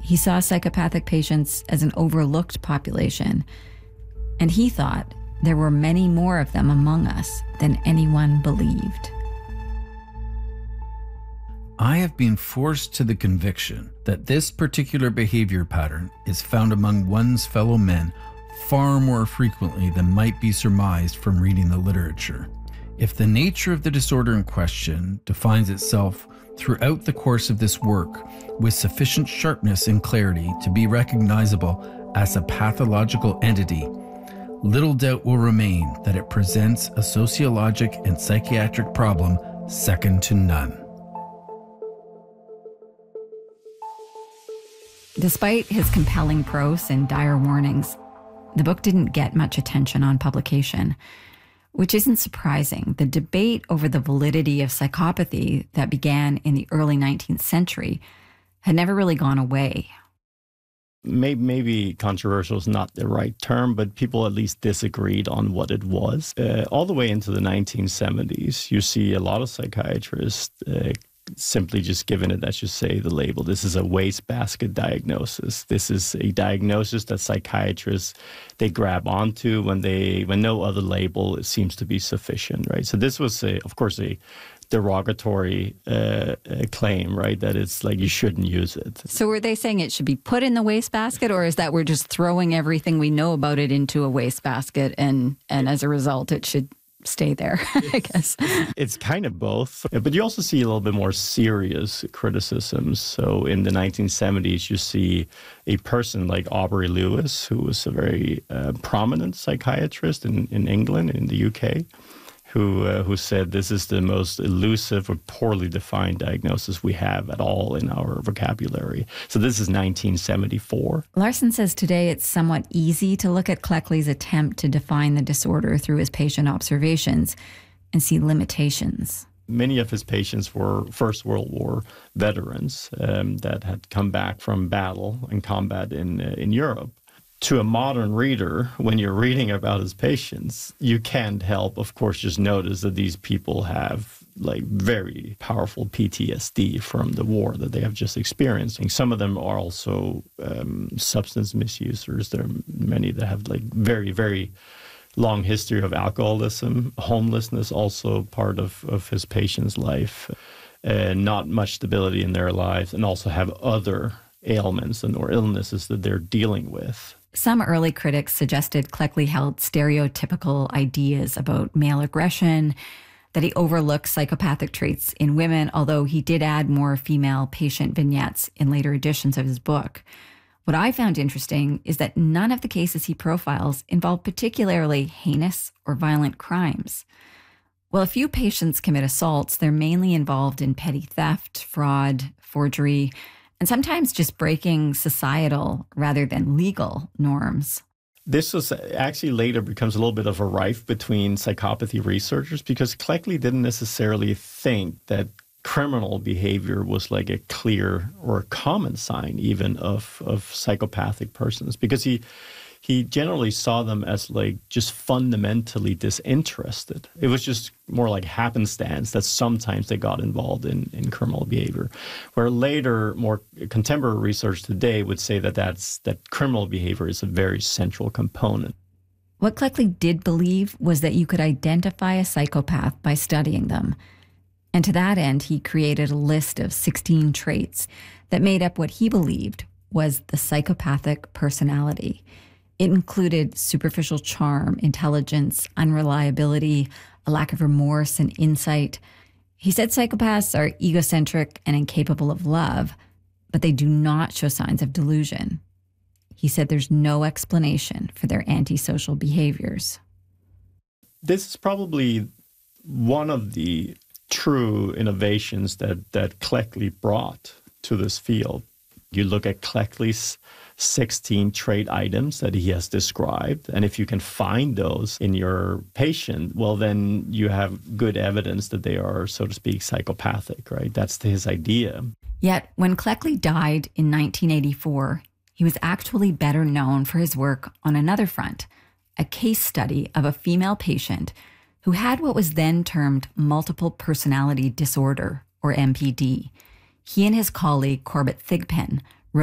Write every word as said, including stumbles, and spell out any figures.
He saw psychopathic patients as an overlooked population, and he thought there were many more of them among us than anyone believed. I have been forced to the conviction that this particular behavior pattern is found among one's fellow men far more frequently than might be surmised from reading the literature. If the nature of the disorder in question defines itself throughout the course of this work with sufficient sharpness and clarity to be recognizable as a pathological entity, little doubt will remain that it presents a sociologic and psychiatric problem second to none. Despite his compelling prose and dire warnings, the book didn't get much attention on publication, which isn't surprising. The debate over the validity of psychopathy that began in the early nineteenth century had never really gone away. Maybe, maybe controversial is not the right term, but people at least disagreed on what it was. Uh, all the way into the nineteen seventies, you see a lot of psychiatrists uh, simply just giving it, as you say, the label. This is a wastebasket diagnosis. This is a diagnosis that psychiatrists, they grab onto when they when no other label seems to be sufficient, right? So this was, a, of course, a derogatory uh, claim, right? That it's like you shouldn't use it. So were they saying it should be put in the wastebasket, or is that we're just throwing everything we know about it into a wastebasket, and and as a result it should stay there, I guess? It's kind of both. But you also see a little bit more serious criticisms. So in the nineteen seventies, you see a person like Aubrey Lewis, who was a very uh, prominent psychiatrist in, in England, in the U K, who uh, who said this is the most elusive or poorly defined diagnosis we have at all in our vocabulary. So this is nineteen seventy-four. Larson says today it's somewhat easy to look at Cleckley's attempt to define the disorder through his patient observations and see limitations. Many of his patients were First World War veterans um, that had come back from battle and combat in uh, in Europe. To a modern reader, when you're reading about his patients, you can't help, of course, just notice that these people have like very powerful P T S D from the war that they have just experienced. And some of them are also um, substance misusers. There are many that have like very, very long history of alcoholism, homelessness, also part of, of his patient's life, uh, not much stability in their lives, and also have other ailments and or illnesses that they're dealing with. Some early critics suggested Cleckley held stereotypical ideas about male aggression, that he overlooked psychopathic traits in women, although he did add more female patient vignettes in later editions of his book. What I found interesting is that none of the cases he profiles involve particularly heinous or violent crimes. While a few patients commit assaults, they're mainly involved in petty theft, fraud, forgery, and sometimes just breaking societal rather than legal norms. This was actually later becomes a little bit of a rife between psychopathy researchers, because Cleckley didn't necessarily think that criminal behavior was like a clear or a common sign even of, of psychopathic persons, because he he generally saw them as like just fundamentally disinterested. It was just more like happenstance that sometimes they got involved in, in criminal behavior, where later, more contemporary research today would say that that's, that criminal behavior is a very central component. What Cleckley did believe was that you could identify a psychopath by studying them. And to that end, he created a list of sixteen traits that made up what he believed was the psychopathic personality. It included superficial charm, intelligence, unreliability, a lack of remorse and insight. He said psychopaths are egocentric and incapable of love, but they do not show signs of delusion. He said there's no explanation for their antisocial behaviors. This is probably one of the true innovations that, that Cleckley brought to this field. You look at Cleckley's sixteen trait items that he has described, and if you can find those in your patient, well, then you have good evidence that they are, so to speak, psychopathic, right? That's his idea. Yet, when Cleckley died in nineteen eighty-four, he was actually better known for his work on another front, a case study of a female patient who had what was then termed multiple personality disorder, or M P D. He and his colleague, Corbett Thigpen,